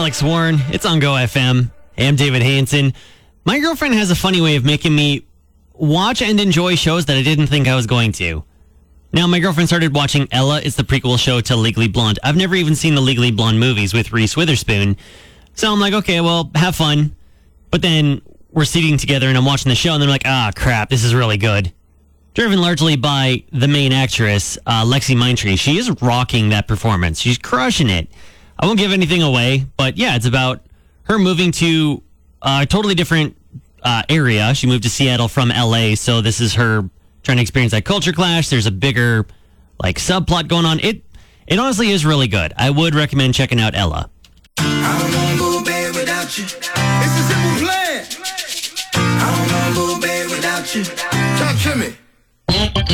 Alex Warren. It's on Go FM. Hey, I'm David Hansen. My girlfriend has a funny way of making me watch and enjoy shows that I didn't think I was going to. Now, my girlfriend started watching Ella. It's the prequel show to Legally Blonde. I've never even seen the Legally Blonde movies with Reese Witherspoon. So I'm like, okay, well, have fun. But then we're sitting together and I'm watching the show and they're like, crap, this is really good. Driven largely by the main actress, Lexi Mindtree. She is rocking that performance. She's crushing it. I won't give anything away, but yeah, it's about her moving to a totally different area. She moved to Seattle from LA, so this is her trying to experience that culture clash. There's a bigger subplot going on. It honestly is really good. I would recommend checking out Ella. I don't wanna go to bed without you. It's a simple plan. I don't wanna go to bed without you. Talk to me.